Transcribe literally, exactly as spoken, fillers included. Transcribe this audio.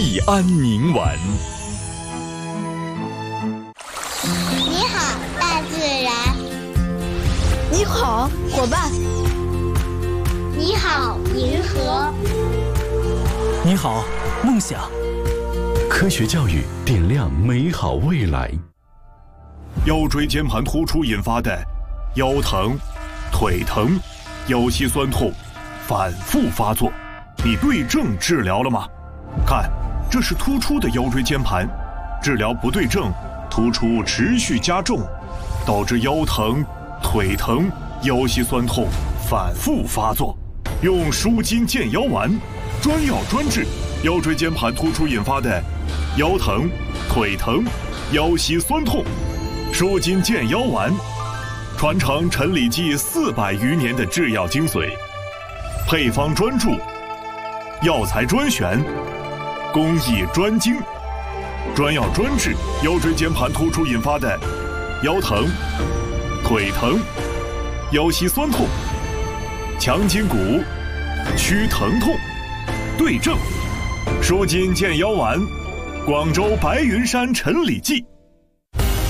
益安宁丸。 你好，大自然。 你好，伙伴。 你好，银河。 你好，梦想。 科学教育点亮美好未来。 腰椎间盘突出引发的腰疼、腿疼、腰膝酸痛反复发作，你对症治疗了吗？看，这是突出的腰椎间盘，治疗不对症，突出持续加重，导致腰疼、腿疼、腰膝酸痛反复发作。用舒筋健腰丸，专药专治腰椎间盘突出引发的腰疼、腿疼、腰膝酸痛。舒筋健腰丸，传承陈李济四百余年的制药精髓，配方专注，药材专选，工艺专精，专药专治腰椎间盘突出引发的腰疼、腿疼、腰膝酸痛，强筋骨，祛疼痛，对症。舒筋健腰丸，广州白云山陈李济。